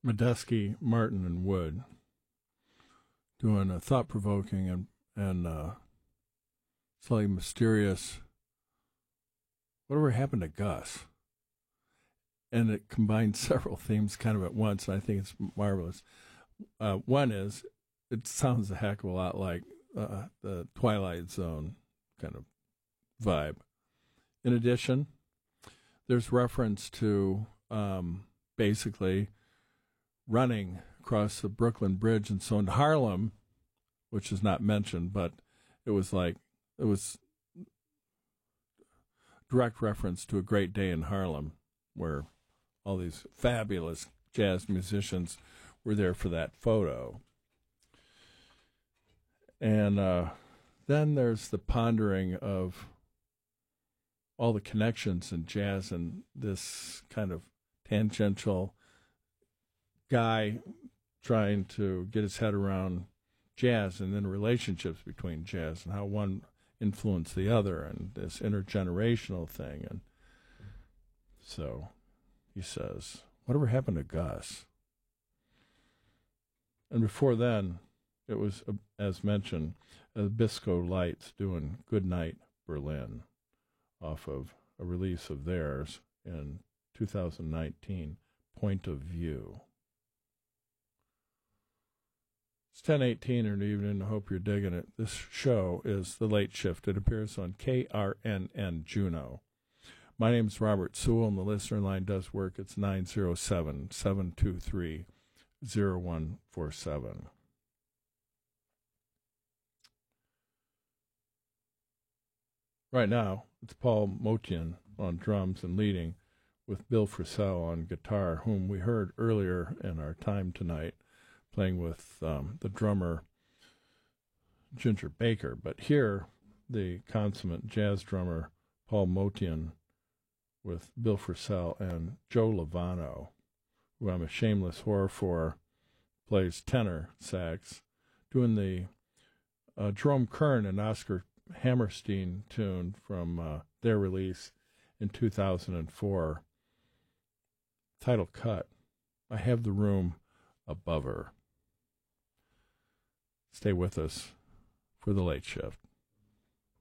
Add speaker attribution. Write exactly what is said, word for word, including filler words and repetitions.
Speaker 1: Medeski, Martin, and Wood doing a thought-provoking and, and uh, slightly mysterious, whatever happened to Gus? And it combines several themes kind of at once, and I think it's marvelous. Uh, one is, it sounds a heck of a lot like uh, the Twilight Zone kind of vibe. In addition, there's reference to um, basically running across the Brooklyn Bridge and so in Harlem, which is not mentioned, but it was like, it was direct reference to a great day in Harlem where all these fabulous jazz musicians were there for that photo. And uh, then there's the pondering of all the connections in jazz and this kind of tangential guy trying to get his head around jazz and then relationships between jazz and how one influenced the other and this intergenerational thing. And so he says, whatever happened to Gus? And before then, it was, as mentioned, Abisko Lights doing Good Night Berlin off of a release of theirs in two thousand nineteen, Point of View. It's ten eighteen in the evening. I hope you're digging it. This show is The Late Shift. It appears on K R N N Juneau. My name is Robert Sewell, and the listener line does work. It's nine oh seven, seven two three, oh one four seven. Right now, it's Paul Motian on drums and leading with Bill Frisell on guitar, whom we heard earlier in our time tonight, playing with um, the drummer Ginger Baker. But here, the consummate jazz drummer Paul Motian with Bill Frisell and Joe Lovano, who I'm a shameless whore for, plays tenor sax, doing the uh, Jerome Kern and Oscar Hammerstein tune from uh, their release in two thousand four. Title cut, I Have the Room Above Her. Stay with us for The Late Shift.